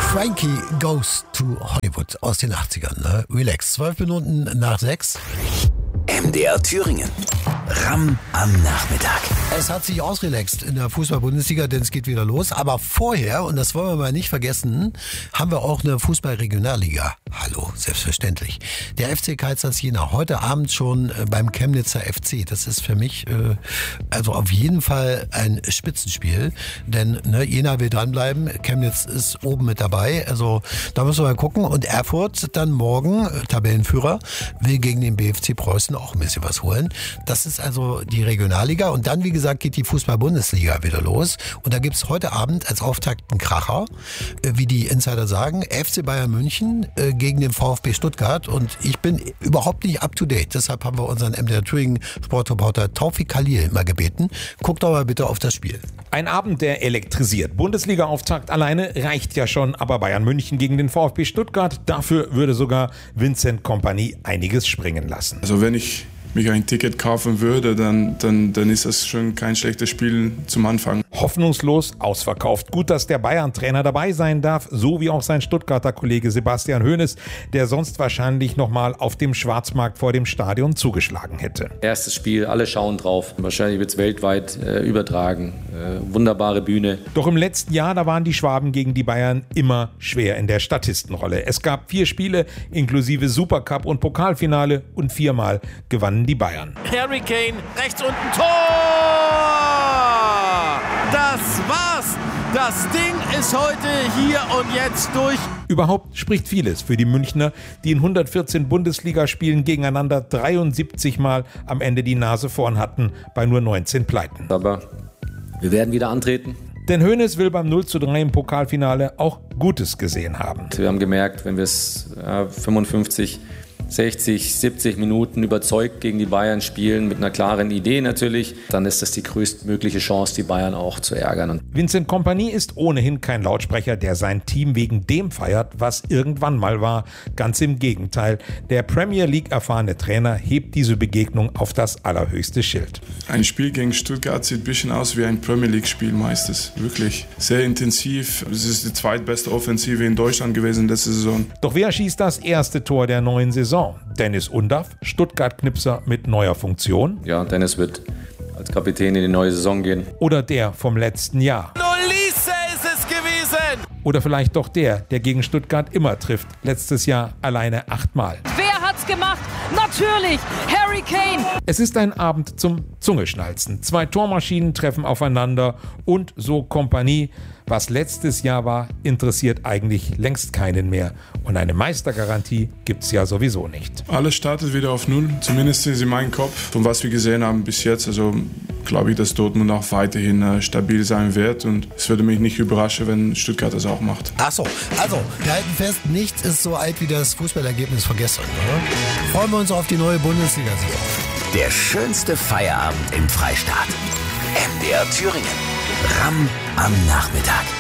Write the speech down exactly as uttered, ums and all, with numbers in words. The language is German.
Frankie Goes to Hollywood aus den achtzigern. Ne? Relax. Zwölf Minuten nach sechs. M D R Thüringen. Ram am Nachmittag. Es hat sich ausrelaxt in der Fußball-Bundesliga, denn es geht wieder los. Aber vorher, und das wollen wir mal nicht vergessen, haben wir auch eine Fußball-Regionalliga. Hallo, selbstverständlich. Der F C Carlsbad Jena heute Abend schon beim Chemnitzer F C. Das ist für mich äh, also auf jeden Fall ein Spitzenspiel. Denn ne, Jena will dranbleiben, Chemnitz ist oben mit dabei. Also da müssen wir mal gucken. Und Erfurt dann morgen, Tabellenführer, will gegen den B F C Preußen auch ein bisschen was holen. Das ist also die Regionalliga. Und dann, wie gesagt, geht die Fußball-Bundesliga wieder los. Und da gibt's heute Abend als Auftakt einen Kracher, wie die Insider sagen, F C Bayern München äh, gegen den VfB Stuttgart. Und ich bin überhaupt nicht up to date. Deshalb haben wir unseren M D R Thüringen Sportreporter Taufik Khalil mal gebeten. Guckt doch mal bitte auf das Spiel. Ein Abend, der elektrisiert. Bundesliga-Auftakt alleine reicht ja schon, aber Bayern München gegen den VfB Stuttgart, dafür würde sogar Vincent Kompany einiges springen lassen. Also wenn ich mich ein Ticket kaufen würde, dann, dann, dann ist das schon kein schlechtes Spiel zum Anfang. Hoffnungslos ausverkauft. Gut, dass der Bayern-Trainer dabei sein darf, so wie auch sein Stuttgarter Kollege Sebastian Hoeneß, der sonst wahrscheinlich nochmal auf dem Schwarzmarkt vor dem Stadion zugeschlagen hätte. Erstes Spiel, alle schauen drauf. Wahrscheinlich wird es weltweit äh, übertragen. Äh, wunderbare Bühne. Doch im letzten Jahr, da waren die Schwaben gegen die Bayern immer schwer in der Statistenrolle. Es gab vier Spiele, inklusive Supercup und Pokalfinale, und viermal gewannen die Bayern. Harry Kane, rechts unten, Tor! Das war's! Das Ding ist heute hier und jetzt durch. Überhaupt spricht vieles für die Münchner, die in hundertvierzehn Bundesligaspielen gegeneinander dreiundsiebzig Mal am Ende die Nase vorn hatten, bei nur neunzehn Pleiten. Aber wir werden wieder antreten. Denn Hoeneß will beim null zu drei im Pokalfinale auch Gutes gesehen haben. Wir haben gemerkt, wenn wir es äh, fünfundfünfzig, sechzig, siebzig Minuten überzeugt gegen die Bayern spielen, mit einer klaren Idee natürlich, dann ist das die größtmögliche Chance, die Bayern auch zu ärgern. Vincent Kompany ist ohnehin kein Lautsprecher, der sein Team wegen dem feiert, was irgendwann mal war. Ganz im Gegenteil. Der Premier League erfahrene Trainer hebt diese Begegnung auf das allerhöchste Schild. Ein Spiel gegen Stuttgart sieht ein bisschen aus wie ein Premier League Spiel meistens. Wirklich sehr intensiv. Es ist die zweitbeste Offensive in Deutschland gewesen letzte Saison. Doch wer schießt das erste Tor der neuen Saison? Dennis Undaff, Stuttgart-Knipser mit neuer Funktion. Ja, Dennis wird als Kapitän in die neue Saison gehen. Oder der vom letzten Jahr. Nolisse ist es gewesen! Oder vielleicht doch der, der gegen Stuttgart immer trifft. Letztes Jahr alleine achtmal. Wer hat's gemacht? Natürlich, Harry Kane! Es ist ein Abend zum Zungeschnalzen. Zwei Tormaschinen treffen aufeinander und so Kompany. Was letztes Jahr war, interessiert eigentlich längst keinen mehr. Und eine Meistergarantie gibt's ja sowieso nicht. Alles startet wieder auf Null, zumindest in meinem Kopf. Von was wir gesehen haben bis jetzt, also glaube ich, dass Dortmund auch weiterhin äh, stabil sein wird. Und es würde mich nicht überraschen, wenn Stuttgart das auch macht. Ach so, also wir halten fest, nichts ist so alt wie das Fußballergebnis von gestern. Oder? Freuen wir uns auf die neue Bundesliga-Saison. Der schönste Feierabend im Freistaat. M D R Thüringen. Ram am Nachmittag.